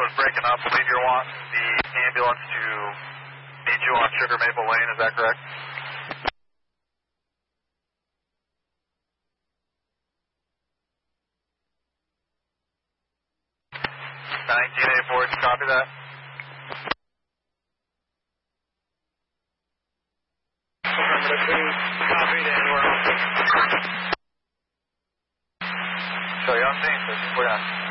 was breaking up. I believe you're wanting the ambulance to meet you on Sugar Maple Lane, is that correct? 1984, copy that. Copied, and we're on. Show you on scene, 54 down.